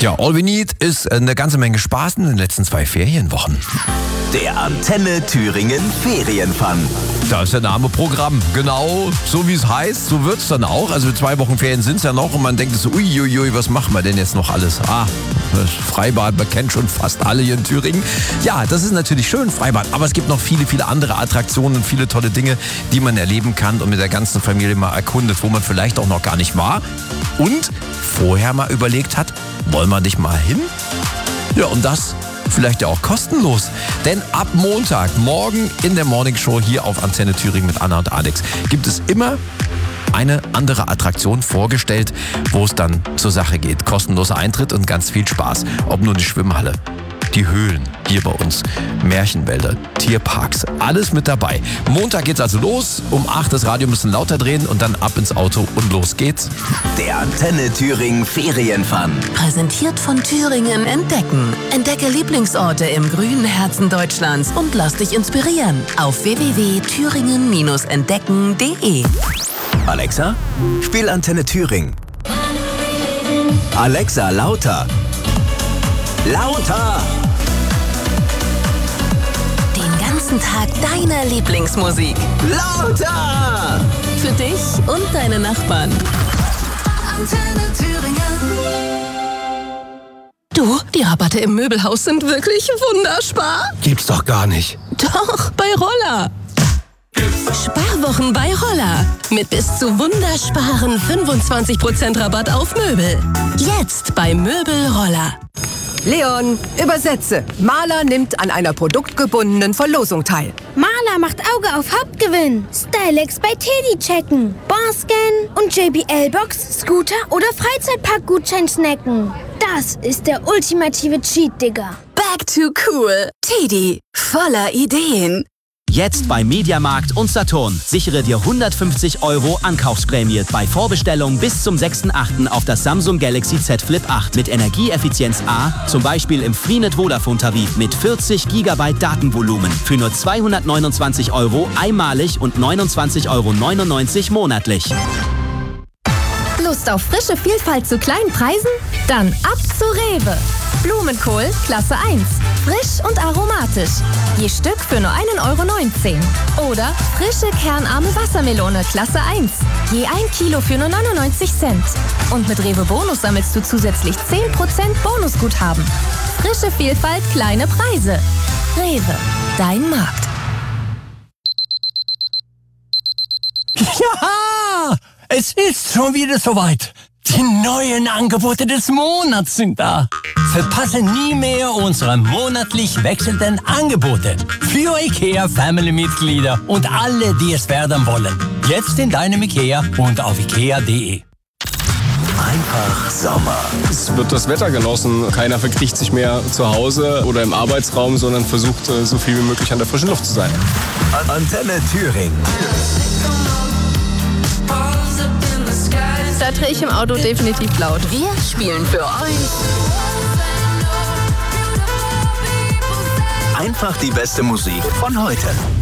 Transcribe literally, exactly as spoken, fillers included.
Ja, All We Need ist eine ganze Menge Spaß in den letzten zwei Ferienwochen. Der Antenne Thüringen Ferienfun. Da ist der Name Programm. Genau so wie es heißt, so wird es dann auch. Also zwei Wochen Ferien sind es ja noch und man denkt so, uiuiui, was machen wir denn jetzt noch alles? Ah, das Freibad, man kennt schon fast alle hier in Thüringen. Ja, das ist natürlich schön, Freibad, aber es gibt noch viele, viele andere Attraktionen und viele tolle Dinge, die man erleben kann und mit der ganzen Familie mal erkundet, wo man vielleicht auch noch gar nicht war und vorher mal überlegt hat, wollen wir nicht mal hin? Ja, und das vielleicht ja auch kostenlos. Denn ab Montag, morgen in der Morning Show hier auf Antenne Thüringen mit Anna und Alex, gibt es immer eine andere Attraktion vorgestellt, wo es dann zur Sache geht. Kostenloser Eintritt und ganz viel Spaß. Ob nur die Schwimmhalle, die Höhlen hier bei uns, Märchenwälder, Tierparks, alles mit dabei. Montag geht's also los. Um acht das Radio müssen lauter drehen und dann ab ins Auto und los geht's. Der Antenne Thüringen Ferienfun. Präsentiert von Thüringen Entdecken. Entdecke Lieblingsorte im grünen Herzen Deutschlands und lass dich inspirieren auf w w w punkt thüringen entdecken punkt de. Alexa, spiel Antenne Thüringen. Alexa, lauter. Lauter! Den ganzen Tag deine Lieblingsmusik. Lauter! Für dich und deine Nachbarn. Antenne Thüringen. Du, die Rabatte im Möbelhaus sind wirklich wunderspar. Gibt's doch gar nicht. Doch, bei Roller. Sparwochen bei Roller. Mit bis zu wundersparen fünfundzwanzig Prozent Rabatt auf Möbel. Jetzt bei Möbel Roller. Leon, übersetze. Maler nimmt an einer produktgebundenen Verlosung teil. Maler macht Auge auf Hauptgewinn. Stylex bei Teddy checken. Barscan und J B L-Box, Scooter oder Freizeitpark-Gutschein snacken. Das ist der ultimative Cheat, Digga. Back to cool. Teddy, voller Ideen. Jetzt bei Mediamarkt und Saturn. Sichere dir hundertfünfzig Euro Ankaufsprämie bei Vorbestellung bis zum sechsten achten auf das Samsung Galaxy Z Flip acht mit Energieeffizienz A, zum Beispiel im Freenet Vodafone Tarif mit vierzig Gigabyte Datenvolumen für nur zweihundertneunundzwanzig Euro einmalig und neunundzwanzig Euro neunundneunzig monatlich. Lust auf frische Vielfalt zu kleinen Preisen? Dann ab zu Rewe. Blumenkohl Klasse eins. Frisch und aromatisch. Je Stück für nur ein Euro neunzehn. Oder frische kernarme Wassermelone Klasse eins. Je ein Kilo für nur neunundneunzig Cent. Und mit Rewe Bonus sammelst du zusätzlich zehn Prozent Bonusguthaben. Frische Vielfalt, kleine Preise. Rewe, dein Markt. Ja, es ist schon wieder soweit. Die neuen Angebote des Monats sind da. Verpasse nie mehr unsere monatlich wechselnden Angebote für IKEA Family-Mitglieder und alle, die es werden wollen. Jetzt in deinem IKEA und auf ikea punkt de. Einfach Sommer. Es wird das Wetter genossen. Keiner verkriecht sich mehr zu Hause oder im Arbeitsraum, sondern versucht, so viel wie möglich an der frischen Luft zu sein. Antenne Thüringen. Da drehe ich im Auto definitiv laut. Wir spielen für euch Einfach die beste Musik von heute.